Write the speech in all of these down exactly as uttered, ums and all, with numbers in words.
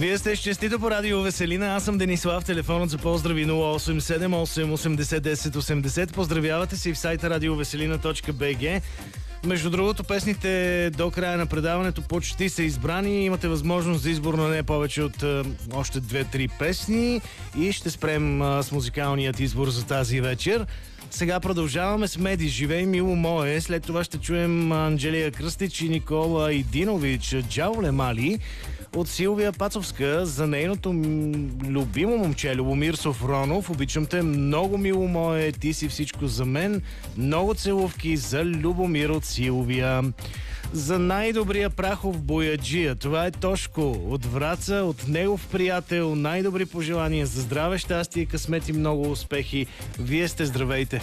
Вие сте щастито по радио Веселина. Аз съм Денислав. Телефонът за поздрави нула осем седем осем осемдесет десет осемдесет. Поздравявате се и в сайта радиовеселина точка би джи. Между другото, песните до края на предаването почти са избрани. Имате възможност за избор на не повече от е, още две-три песни и ще спрем е, с музикалният избор за тази вечер. Сега продължаваме с Меди "Живей, мило мое". След това ще чуем Анджелия Кръстич и Никола Идинович "Джауле Мали" от Силвия Пацовска за нейното любимо момче Любомир Софронов. "Обичам те много, мило мое, ти си всичко за мен". Много целувки за Любомир от Силвия. За най-добрия прахов бояджия, това е Тошко от Враца, от негов приятел. Най-добри пожелания за здраве, щастие, късмет и много успехи. Вие сте, здравейте!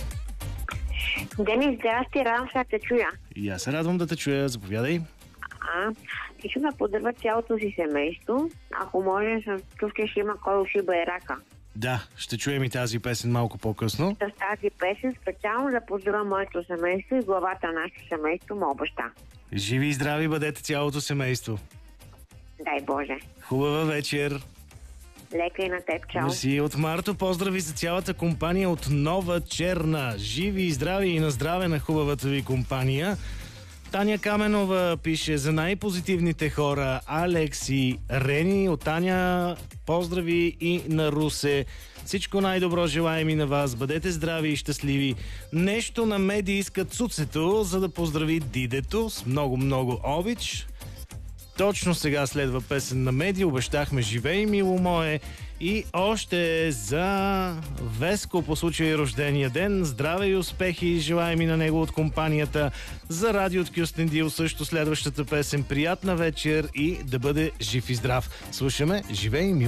Денис, здрасти, радвам се да те чуя. И аз се радвам да те чуя, заповядай. А, искам да поздравя цялото си семейство. Ако може, с чувствие ще има кой ушиба и рака. Да, ще чуем и тази песен малко по-късно. С тази песен специално да поздравя моето семейство и главата на нашето семейство, моя баща. Живи и здрави бъдете цялото семейство. Дай Боже. Хубава вечер. Лека и на теб, чао. Мерси. От Марто поздрави за цялата компания от Нова Черна. Живи и здрави и на здраве на хубавата ви компания. Таня Каменова пише за най-позитивните хора Алекс и Рени. От Таня поздрави и на Русе. Всичко най-добро желаем и на вас. Бъдете здрави и щастливи. Нещо на Меди иска цуцето, за да поздрави дидето с много-много обич. Точно сега следва песен на Меди. Обещахме "Живей, мило мое". И още за Веско по случай рождения ден. Здраве и успехи желаем и на него от компанията. За Радио от Кюстендил също следващата песен. Приятна вечер и да бъде жив и здрав. Слушаме "Живей, мило